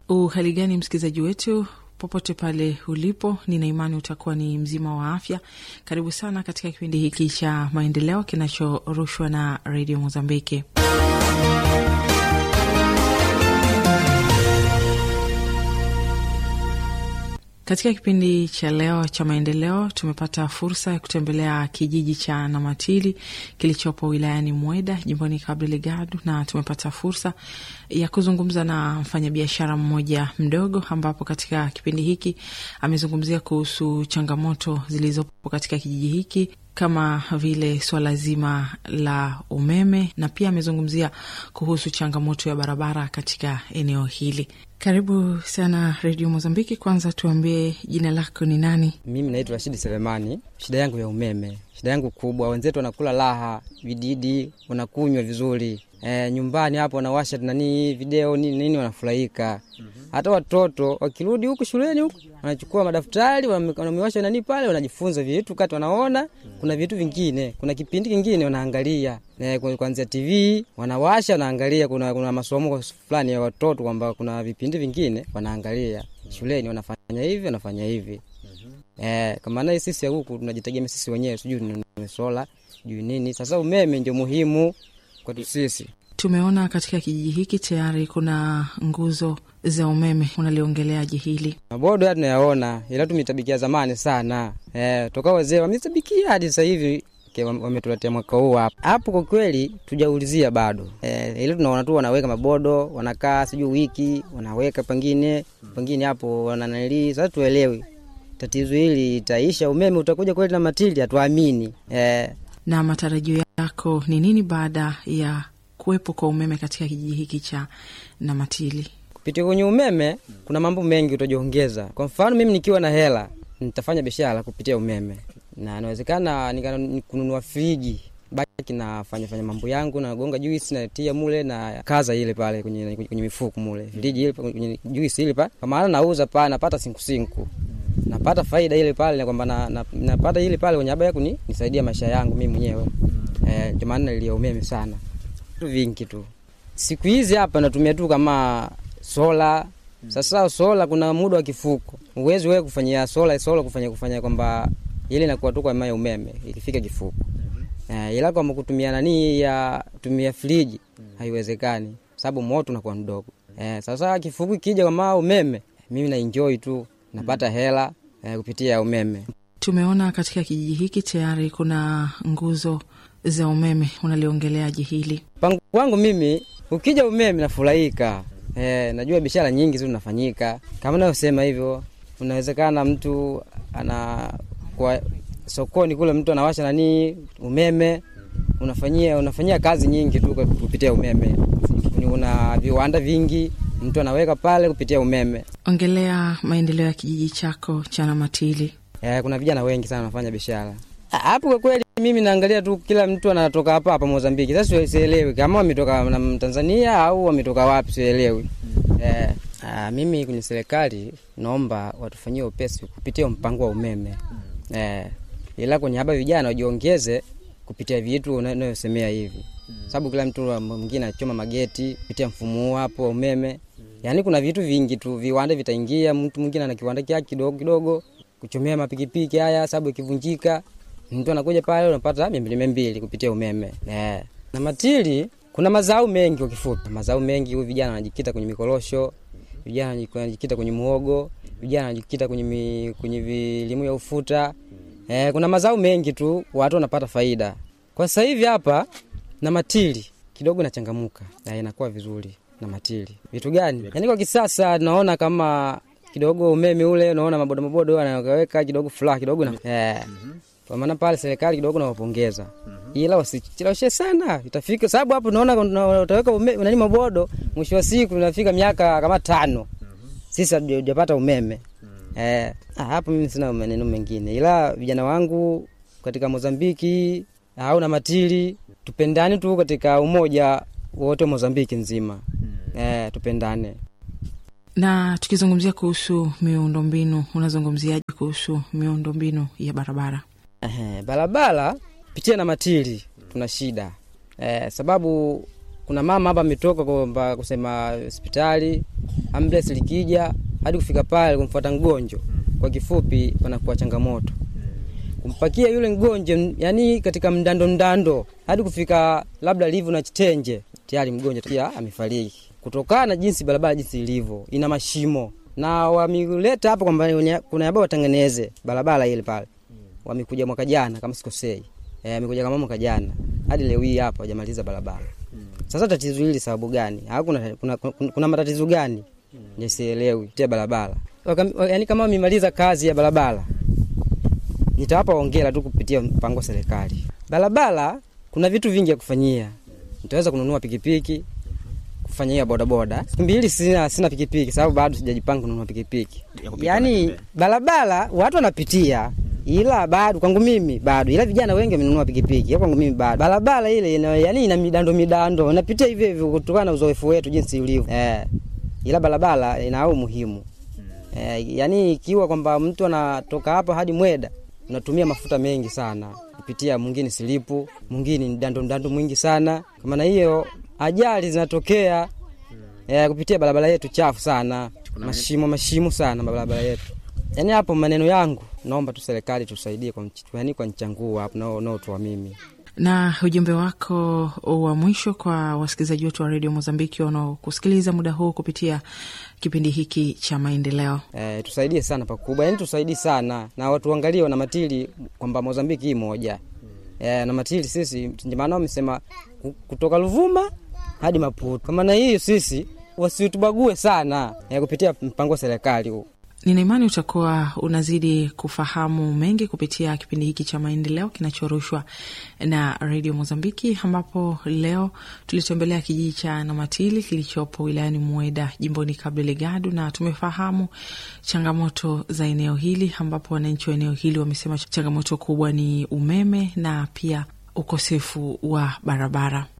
Uhali gani msikilizaji wetu popote pale ulipo, nina imani utakuwa ni mzima wa afya. Karibu sana katika kipindi hiki cha maendeleo kinachorushwa na Radio Mozambiki. Katika kipindi cha leo cha maendeleo tumepata fursa ya kutembelea kijiji cha Namatili kilichopo wilayani Mweda, jimboni Cabo Delgado, na tumepata fursa ya kuzungumza na mfanyabiashara mmoja mdogo, ambapo katika kipindi hiki amezungumzia kuhusu changamoto zilizopo katika kijiji hiki kama vile swala zima la umeme, na pia amezungumzia kuhusu changamoto ya barabara katika eneo hili. Karibu sana Radio Mozambiki. Kwanza tuambie jina lako ni nani? Mimi naitwa Rashid Selemani. Shida yangu ya umeme, shida yangu kubwa, wenzetu wanakula raha, vididi, wanakunywa vizuri. Nyumbani hapo wanawasha nani video nini wanafurahika. Hata watoto wakirudi huku shuleni huku wanachukua madaftari, wanamewasha nani pale, wanajifunza vitu kati wanaona kuna vitu vingine, kuna kipindi kingine wanaangalia. Kuanzia TV wanawasha wanaangalia, kuna masomo fulani ya watoto kwamba kuna vipindi vingine wanaangalia. Shuleni wanafanya hivi, wanafanya hivi. Kama na sisi huku tunajitegemea sisi wenyewe, sijui ni sola, sijui nini. Sasa umeme ndio muhimu kwetu sisi. Tumeona katika kijiji hiki tayari kuna nguzo za umeme, unaliongeleaje hili? Mabodo haya tunayaona, ila tumetabikia zamani sana. Toka wazee wametabikia hadi sasa hivi wametuletea mwaka huu hapa. Hapo kwa kweli tujaulizia bado. Ile tunaona tu wanaweka mabodo, wanakaa sijui wiki, wanaweka pengine hapo wananali. Sasa tuelewi tatizo hili itaisha, umeme utakuja kweli Namatili, hatuamini. Na matarajio yako ni nini baada ya kuwepo kwa umeme katika kijiji hiki cha Namatili? Kupitia kwenye umeme kuna mambo mengi utajiongeza. Kwa mfano mimi nikiwa na hela nitafanya biashara kupitia umeme, na inawezekana nikununua friji, baki nafanya mambo yangu, na gonga juice na tia mule na kaza ile pale kwenye mifuko mule, friji ile kwenye juice ile pale, kwa maana nauza pale napata sinku napata faida ile pale, kwamba napata ile pale kwenye habari yako nisaidia maisha yangu mimi mwenyewe. Ndio maana nilia umeme sana. Vitu vingi tu siku hizi hapa natumia tu kama sola. Sasa sola kuna muda wa kifuko, uwezi wewe kufanyia sola kufanya kwamba ile inakuwa tu kwa maana umeme ikifika kifuko. Ila kama kutumia tumia friji haiwezekani, sababu moto unakuwa mdogo. Sasa kifuko kija kama umeme, mimi na enjoy tu, napata hela kupitia umeme. Tumeona katika kijiji hiki tayari kuna nguzo za umeme, unaliongeleaje hili? Pangu wangu mimi ukija umeme nafurahika. Najua biashara nyingi zinafanyika. Kama naosema hivyo, unawezekana mtu kwa sokoni kule mtu anawasha umeme, unafanyia kazi nyingi tu kupitia umeme. Una viwanda vingi mtu anaweka pale kupitia umeme. Ongelea maendeleo ya kijiji chako cha Namatili. Kuna vijana wengi sana wanafanya biashara. Hapo kwa kweli mimi naangalia tu kila mtu anatoka hapa Mozambiki. Sasa sielewi kama wametoka Tanzania au wametoka wapi, sielewi. Mimi kwenye serikali naomba watufanyie upesi kupitia mpango wa umeme. Ila kwenye haba vijana wajiongeze kupitia vitu unayosemea hivi. Sababu kila mtu mwingine anachoma mageti kupitia mfumo hapo wa umeme. Yaani kuna vitu vingi tu, viwanda vitaingia, mtu mwingine ana kiwanda chake kidogo kuchomea mapikipiki haya, sababu ikivunjika mtu anakuja pale unapata 200 kupitia umeme. Namatili kuna mazao mengi, kwa kifupi mazao mengi. Huyu vijana wanajikita kwenye mikorosho, vijana wanajikita kwenye muhogo, vijana wanajikita kwenye vilimo ya ufuta. Kuna mazao mengi tu, watu wanapata faida. Kwa sasa hivi hapa Namatili kidogo nachangamuka, inakuwa vizuri Namatili. Vitu gani? Yaani kwa kisasa naona kama kidogo umeme ule, unaona mabodo anaweka kidogo furaha kidogo na kwa maana pale serikali kidogo nawapongeza. Ila wasicheleweshe sana, itafika sababu hapo unaona utaweka umeme mabodo, mwisho wa siku unafika miaka kama 5 sisi hujapata umeme. Hapo mimi sina maneno mengine, ila vijana wangu katika Mozambiki au Namatili tupendane tu katika umoja wote Mozambiki nzima. Tupendane. Na tukizungumzia kuhusu miundombinu, unazungumziaje kuhusu miundombinu ya barabara? Barabara pitia Namatili tuna shida. Sababu kuna mama hapa ametoka kwa kusema hospitali, ambulance likija hadi kufika pale kumfuata mgonjwa, kwa kifupi panakuwa changamoto. Kumpakia yule mgonjwa yani katika mdando hadi kufika labda Livu na Chitenje, tayari mgonjwa pia amefariki. Kutokana na jinsi barabara jinsi ilivyo, ina mashimo. Na wamileta hapo kwamba kuna yabo watengeneze barabara ile pale. Wamekuja mwaka jana kama sikosei. Wamekuja kama mwaka jana. Hadi leo hii hapa hajamaliza barabara. Sasa tatizo hili sababu gani? Kuna matatizo gani? Nisielewi tia barabara. Yaani kama wamemaliza kazi ya barabara, nitawapa hongera tu kupitia mpango wa serikali. Barabara kuna vitu vingi ya kufanyia. Nitaweza kununua pikipiki, kufanyia bodaboda. Siku mbili sina pikipiki sababu bado sijajipanga kununua pikipiki. Yaani barabara watu wanapitia, ila bado kwangu mimi bado, ila vijana wengi wamenunua pikipiki. Kwangu mimi bado. Barabara ile yani ina midando. Unapitia hivyo hivyo kutokana na uzoefu wetu jinsi ulivyo. Ila barabara ina umuhimu. Yani ikiwa kwamba mtu anatoka hapa hadi Mweda, unatumia mafuta mengi sana. Kupitia mwingine silipu, mwingine ndando mwingi sana. Kwa maana hiyo ajali zinatokea kupitia barabara yetu chafu sana. Mashimo sana barabara yetu. Yaani hapo maneno yangu, naomba tu serikali tusaidie kwa nchangu hapo nao tu mimi. Na ujumbe wako wa mwisho kwa wasikilizaji wetu wa Radio Mozambiki wanaokusikiliza muda huu kupitia kipindi hiki cha maendeleo? Tusaidie sana pakubwa. Yaani tusaidie sana na watu waangalie na matili kwamba Mozambiki hii moja. Na matili sisi ndio maana wamesema kutoka Ruvuma hadi Maputo. Kwa maana hiyo sisi wasitubague sana kupitia mpango wa serikali huu. Nina imani utakuwa unazidi kufahamu mengi kupitia kipindi hiki cha maendeleo kinachorushwa na Radio Mozambiki, ambapo leo tulitembelea kijiji cha Namatili kilichopo wilayani Mweda jimboni Cabo Delgado, na tumefahamu changamoto za eneo hili, ambapo wananchi wa eneo hili wamesema changamoto kubwa ni umeme na pia ukosefu wa barabara.